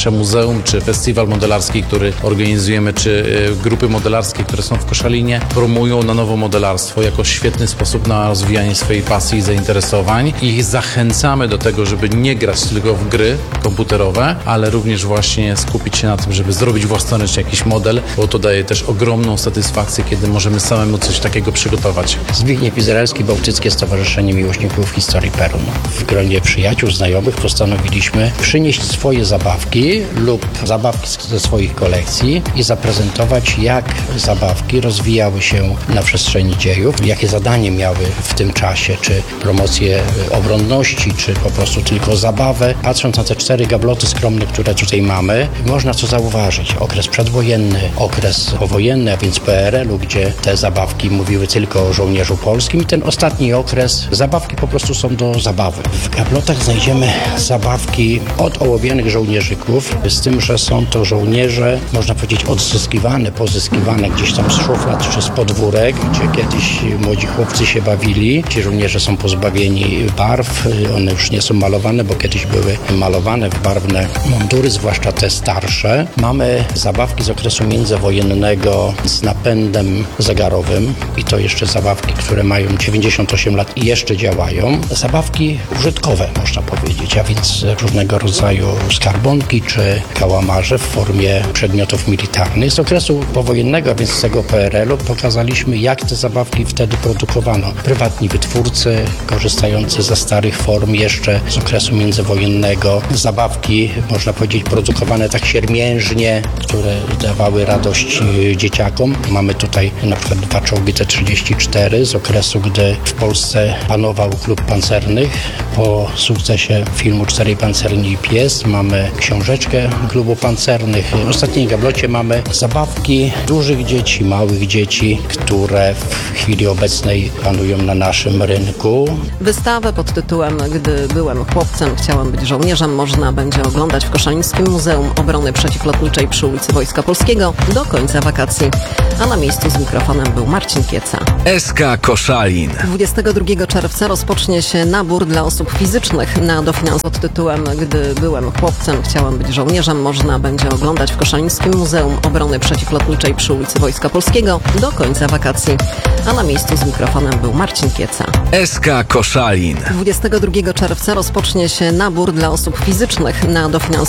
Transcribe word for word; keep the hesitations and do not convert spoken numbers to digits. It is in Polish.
nasze muzeum, czy festiwal modelarski, który organizujemy, czy grupy modelarskie, które są w Koszalinie, promują na nowo modelarstwo jako świetny sposób na rozwijanie swojej pasji i zainteresowań. I ich zachęcamy do tego, żeby nie grać tylko w gry komputerowe, ale również właśnie skupić się na tym, żeby zrobić własnoręcznie jakiś model, bo to daje też ogromną satysfakcję, kiedy możemy samemu coś takiego przygotować. Zbigniew Izraelski, Bałtyckie Stowarzyszenie Miłośników Historii Perun. W gronie przyjaciół, znajomych postanowiliśmy przynieść swoje zabawki lub zabawki ze swoich kolekcji i zaprezentować, jak zabawki rozwijały się na przestrzeni dziejów, jakie zadanie miały w tym czasie, czy promocję obronności, czy po prostu tylko zabawę. Patrząc na te cztery gabloty skromne, które tutaj mamy, można co zauważyć. Okres przedwojenny, okres powojenny, a więc P R L u, gdzie te zabawki mówiły tylko o żołnierzu polskim, i ten ostatni okres, zabawki po prostu są do zabawy. W gablotach znajdziemy zabawki od ołowionych żołnierzyków, z tym, że są to żołnierze, można powiedzieć, odzyskiwane, pozyskiwane gdzieś tam z szuflad czy z podwórek, gdzie kiedyś młodzi chłopcy się bawili. Ci żołnierze są pozbawieni barw, one już nie są malowane, bo kiedyś były malowane w barwne mundury, zwłaszcza te starsze. Mamy zabawki z okresu międzywojennego z napędem zegarowym i to jeszcze zabawki, które mają dziewięćdziesiąt osiem lat i jeszcze działają. Zabawki użytkowe, można powiedzieć, a więc różnego rodzaju skarbonki czy kałamarze w formie przedmiotów militarnych. Z okresu powojennego, a więc z tego P R L u pokazaliśmy, jak te zabawki wtedy produkowano. Prywatni wytwórcy korzystający ze starych form jeszcze z okresu międzywojennego. Zabawki, można powiedzieć, produkowane tak siermiężnie, które dawały radość dzieciakom. Mamy tutaj na przykład dwa czołgi T trzydzieści cztery z okresu, gdy w Polsce panował klub pancernych. Po sukcesie filmu Czterej Pancerni i Pies mamy książeczkę klubu pancernych. W ostatniej gablocie mamy zabawki dużych dzieci, małych dzieci, które w chwili obecnej panują na naszym rynku. Wystawę pod tytułem Gdy byłem chłopcem, chciałam być żołnierzem można będzie oglądać w Koszalińskim Muzeum Obrony Przeciwlotniczej przy ulicy Wojska Polskiego do końca wakacji. A na miejscu z mikrofonem był Marcin Pieca. S K Koszalin. dwudziestego drugiego czerwca rozpocznie się nabór dla osób fizycznych na dofinansowanie pod tytułem Gdy byłem chłopcem, chciałam być żołnierzem można będzie oglądać w Koszalińskim Muzeum Obrony Przeciwlotniczej przy ulicy Wojska Polskiego do końca wakacji. A na miejscu z mikrofonem był Marcin Pieca. S K Koszalin. dwudziestego drugiego czerwca rozpocznie się nabór dla osób fizycznych na dofinansowanie